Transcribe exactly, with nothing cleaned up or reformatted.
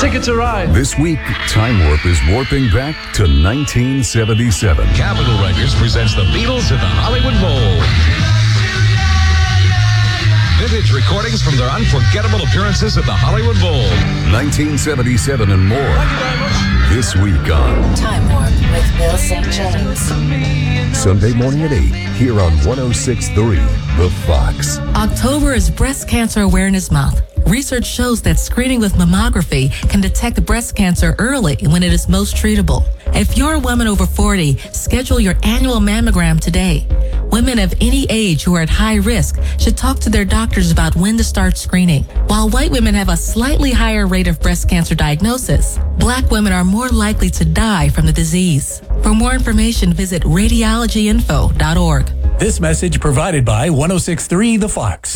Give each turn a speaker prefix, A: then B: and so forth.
A: Ticket to Ride.
B: This week, Time Warp is warping back to nineteen seventy-seven.
C: Capitol Records presents the Beatles at the Hollywood Bowl. Vintage recordings from their unforgettable appearances at the Hollywood Bowl.
B: nineteen seventy-seven and more.
A: Thank you very much.
B: This week on
D: Time Warp with Bill Saint James.
B: Sunday morning at eight, here on one oh six point three The Fox.
E: October is Breast Cancer Awareness Month. Research shows that screening with mammography can detect breast cancer early when it is most treatable. If you're a woman over forty, schedule your annual mammogram today. Women of any age who are at high risk should talk to their doctors about when to start screening. While white women have a slightly higher rate of breast cancer diagnosis, black women are more likely to die from the disease. For more information, visit radiology info dot org.
F: This message provided by one oh six point three The Fox.